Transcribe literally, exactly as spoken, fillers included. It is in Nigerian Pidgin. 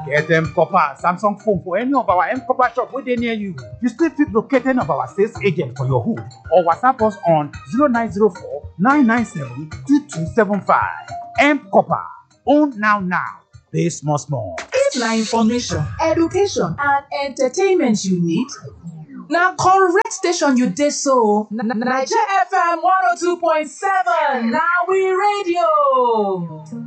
Get M Copper Samsung phone for any of our M Copper shop within near you. You still fit locate any of our sales agent for your hood or WhatsApp us on zero nine zero four nine nine seven two two seven five. M Copper. Own now now. Pay small small. If na information, education and entertainment you need, na correct station you dey so. Naija F M one oh two point seven na we radio.